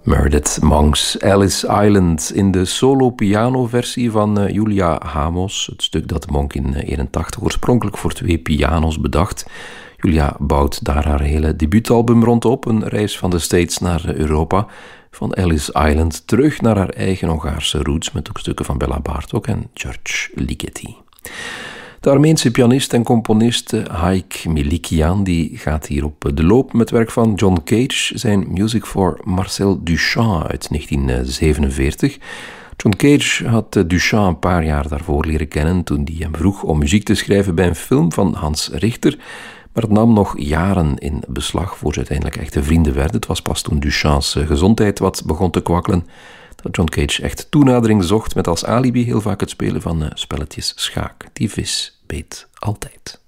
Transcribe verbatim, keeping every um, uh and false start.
Meredith Monk's Ellis Island in de solo-piano-versie van uh, Julia Hamos. Het stuk dat Monk in eenentachtig oorspronkelijk voor twee piano's bedacht. Julia bouwt daar haar hele debuutalbum rond op. Een reis van de States naar Europa. Van Ellis Island terug naar haar eigen Hongaarse roots. Met ook stukken van Bella Bartók en George Ligeti. De Armeense pianist en componist Haik Melikian die gaat hier op de loop met werk van John Cage, zijn Music for Marcel Duchamp uit negentien zevenenveertig. John Cage had Duchamp een paar jaar daarvoor leren kennen toen hij hem vroeg om muziek te schrijven bij een film van Hans Richter, maar het nam nog jaren in beslag voor ze uiteindelijk echte vrienden werden. Het was pas toen Duchamps gezondheid wat begon te kwakkelen dat John Cage echt toenadering zocht met als alibi heel vaak het spelen van spelletjes schaak. Die vis beet altijd.